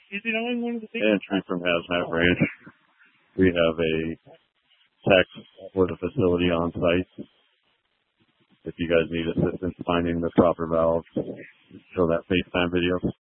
Entry from Hazmat Ranch. We have a tech for the facility on site. If you guys need assistance finding the proper valve, show that FaceTime video.